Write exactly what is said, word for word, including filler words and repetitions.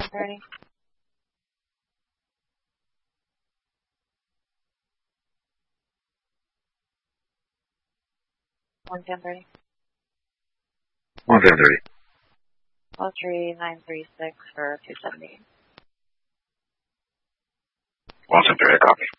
ten thirty. One ten thirty. One ten thirty. Oh three nine three six for two seventy. One ten thirty, copy.